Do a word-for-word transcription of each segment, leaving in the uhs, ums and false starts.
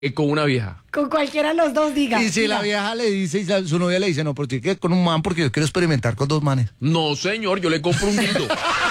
Eh, con una vieja. Con cualquiera de los dos, diga. Y si diga. la vieja le dice, y su novia le dice, no, pero tiene que ir con un man porque yo quiero experimentar con dos manes. No, señor, yo le compro un dildo.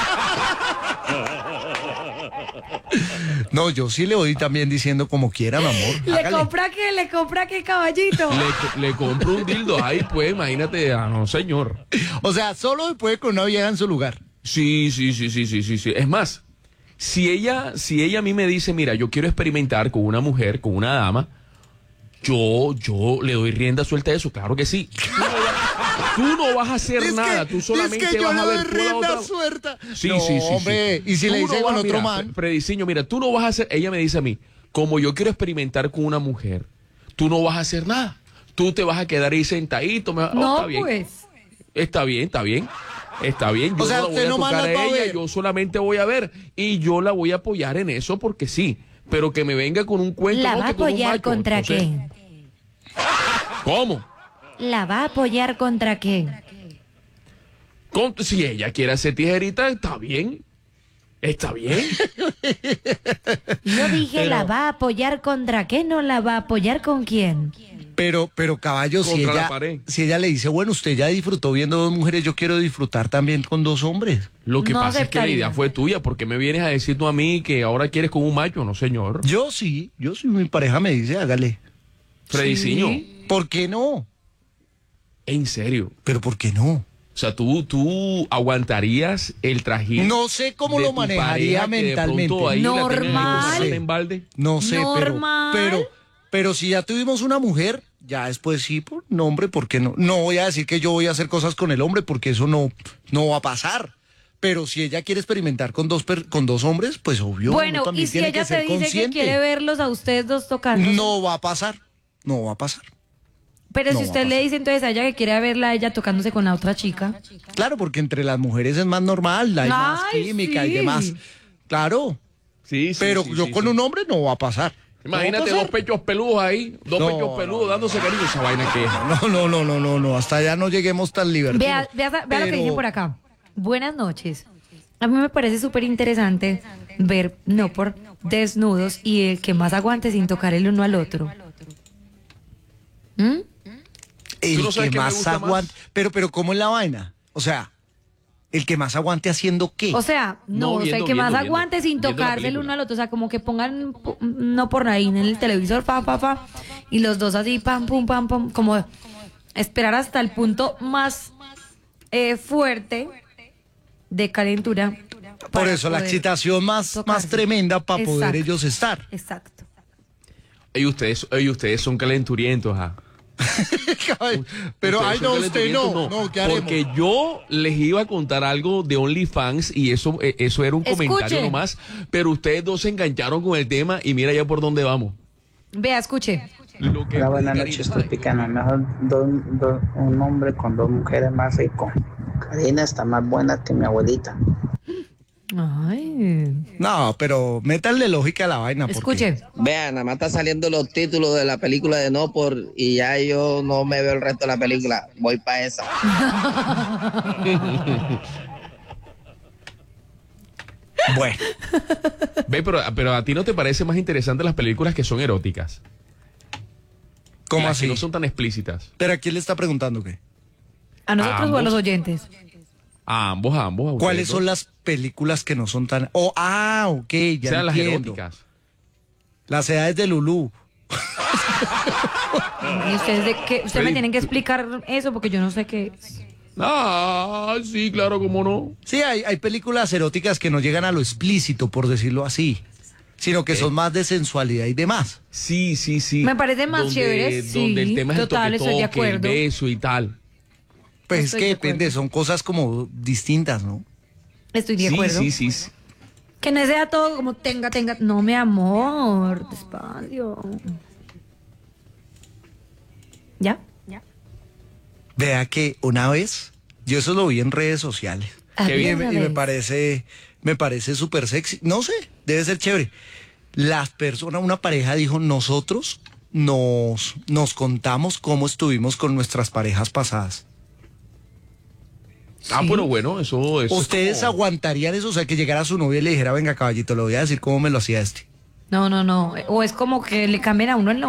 No, yo sí le voy también diciendo como quiera, mi amor. ¿Le hágale. compra qué? ¿Le compra qué, caballito? Le, le compro un dildo. Ay, pues, imagínate. Ah, no, señor. O sea, solo se puede con una vieja en su lugar. Sí, sí, sí, sí, sí, sí, sí. Es más, si ella, si ella a mí me dice, mira, yo quiero experimentar con una mujer, con una dama, yo, yo le doy rienda suelta a eso, claro que sí. Tú no, va- tú no vas a hacer Es nada, que- tú solamente es que yo vas le a doy ver toda rienda otra... suelta. Sí, No, sí, sí, sí. hombre, y si Tú le dice no con vas- otro mira, man. Frediciño, mira, tú no vas a hacer, ella me dice a mí, como yo quiero experimentar con una mujer, tú no vas a hacer nada. Tú te vas a quedar ahí sentadito. Me... Oh, No, está bien. pues. Está bien, está bien. Está bien, yo O sea, no la usted voy a nomás tocar la a va a ella, ver. yo solamente voy a ver. Y yo la voy a apoyar en eso porque sí. Pero que me venga con un cuento. ¿La no, va a que tú eres un apoyar macho. contra No sé. qué? ¿Cómo? ¿La va a apoyar contra qué? Con- si ella quiere hacer tijerita, está bien. Está bien. Yo dije, Pero- ¿la va a apoyar contra qué? ¿No la va a apoyar con quién? Pero, pero caballo, si Contra la ella, pared. si ella le dice, bueno, usted ya disfrutó viendo dos mujeres, yo quiero disfrutar también con dos hombres. Lo que No pasa es que la aceptaría. idea fue tuya. ¿Por qué me vienes a decir tú a mí que ahora quieres con un macho? No, señor. Yo sí, yo sí, mi pareja me dice, hágale. Frediciño, ¿Por qué no? en serio. Pero ¿por qué no? O sea, tú, tú aguantarías el trajín. No sé cómo de lo tu manejaría pareja que de mentalmente. pronto ahí la tengan que Normal. botar en balde. No sé, pero, Normal. pero, pero si ya tuvimos una mujer, ya después sí, por, no, hombre, ¿por qué no? No voy a decir que yo voy a hacer cosas con el hombre, porque eso no, no va a pasar. Pero si ella quiere experimentar con dos per- con dos hombres, pues obvio. Bueno, uno también y si tiene ella que ser te dice consciente. que quiere verlos a ustedes dos tocando. No va a pasar, no va a pasar. Pero no si va a usted le pasar. dice entonces a ella que quiere verla a ella tocándose con la otra chica. Claro, porque entre las mujeres es más normal, hay más Ay, química sí. y demás. Claro, Sí, sí. pero sí, yo sí, con sí. un hombre no va a pasar. Imagínate No va a dos pasar. pechos peludos ahí, dos No, pechos peludos no, dándose cariño. Esa vaina que es. No, no, no, no, no, no, hasta allá no lleguemos tan libertinos. Vea, vea, vea lo que Pero- dice por acá. Buenas noches. A mí me parece súper interesante ver no por desnudos y el que más aguante sin tocar el uno al otro. ¿Mm? El ¿Tú no sabes que qué me más gusta más? aguante. Pero, pero, ¿cómo es la vaina? O sea, el que más aguante haciendo qué. O sea, no, No, o sea, el viendo, que más viendo, aguante viendo. sin Viendo la tocarse el película. uno al otro. O sea, como que pongan, pu- no por ahí en el televisor, pa, pa, pa, y los dos así, pam, pum, pam, pam, como esperar hasta el punto más eh, fuerte de calentura. Por para eso la poder excitación más, más tocarse. tremenda para poder Exacto. ellos estar. Exacto. Y ustedes, y ustedes son calenturientos, ajá. Pero, Ustedes ay, son no, usted calenturientos, no. No, ¿qué haremos? Porque yo les iba a contar algo de OnlyFans y eso, eh, eso era un comentario Escuche. nomás, pero ustedes dos se engancharon con el tema y mira ya por dónde vamos. Vea, escuche. Lo que Hola, buenas Karina noches, sabe. Tropicana. Mejor dos- dos- un hombre con dos mujeres más rico. Karina está más buena que mi abuelita. Ay. No, pero métanle lógica a la vaina. porque- Escuche. Vean, nada más están saliendo los títulos de la película de No por y ya yo no me veo el resto de la película. Voy para esa. Bueno, Ve, pero, pero a ti no te parece más interesante las películas que son eróticas. ¿cómo Las que así? no son tan explícitas. ¿Pero a quién le está preguntando qué? ¿A nosotros o a ambos. los oyentes? A ambos, a ambos. A ustedes ¿Cuáles son dos. las películas que no son tan... Oh, ah, ok, ya Sean las entiendo. eróticas. Las edades de Lulú. ¿Y ustedes de qué? Ustedes me Freddy, tienen que explicar eso porque yo no sé qué es. Ah, sí, claro, cómo no. Sí, hay, hay películas eróticas que no llegan a lo explícito, por decirlo así, sino que son más de sensualidad y demás. Sí, sí, sí. Me parece más Donde- chévere, sí, Donde el tema es total, el estoy de toque, el acuerdo. beso y tal. Pues es Estoy que de depende, acuerdo. son cosas como distintas, ¿no? Estoy de Sí, acuerdo. sí, sí, sí. Que no sea todo como tenga, tenga. No, mi amor, despacio. ¿Ya? Vea que una vez, yo eso lo vi en redes sociales. Ah, Qué Y bien. me, y me parece, me parece súper sexy. No sé, debe ser chévere. Las personas, una pareja dijo, nosotros nos, nos contamos cómo estuvimos con nuestras parejas pasadas. Ah, Sí. pero bueno, eso, eso es ¿Ustedes como- aguantarían eso? O sea, que llegara su novia y le dijera, venga, caballito, le voy a decir cómo me lo hacía este. No, no, no. O es como que le cambian a uno el